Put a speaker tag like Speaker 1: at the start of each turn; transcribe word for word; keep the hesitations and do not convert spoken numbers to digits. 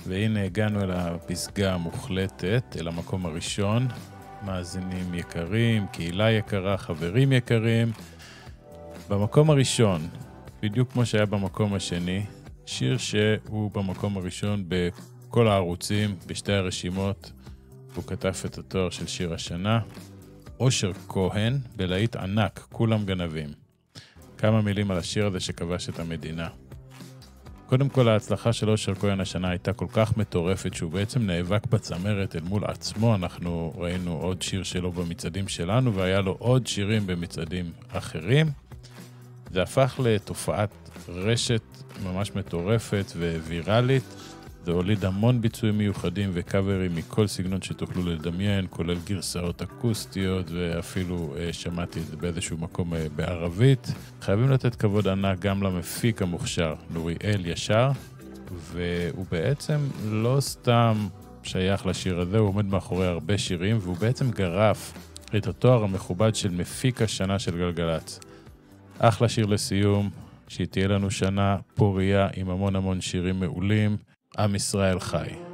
Speaker 1: והנה הגענו אל הפסגה המוחלטת, אל המקום הראשון. מאזינים יקרים, קהילה יקרה, חברים יקרים. במקום הראשון, בדיוק כמו שהיה במקום השני, שיר שהוא במקום הראשון בכל הערוצים, בשתי הרשימות. הוא כתב את התואר של שיר השנה. אושר כהן, בלהיט ענק, כולם גנבים. כמה מילים על השיר הזה שכבש את המדינה. קודם כל, ההצלחה של אושר כהן השנה הייתה כל כך מטורפת שהוא בעצם נאבק בצמרת אל מול עצמו. אנחנו ראינו עוד שיר שלו במצעדים שלנו, והיה לו עוד שירים במצעדים אחרים. זה הפך לתופעת רשת ממש מטורפת ווירלית. זה הוליד המון ביצועים מיוחדים וקאברים מכל סגנון שתוכלו לדמיין, כולל גרסאות אקוסטיות, ואפילו אה, שמעתי את זה באיזשהו מקום אה, בערבית. חייבים לתת כבוד ענק גם למפיק המוכשר, נוריאל ישר, והוא בעצם לא סתם שייך לשיר הזה, הוא עומד מאחורי הרבה שירים, והוא בעצם גרף את התואר המכובד של מפיק השנה של גלגלץ. אחלה שיר לסיום, שתהיה לנו שנה פוריה עם המון המון שירים מעולים. עם ישראל חי.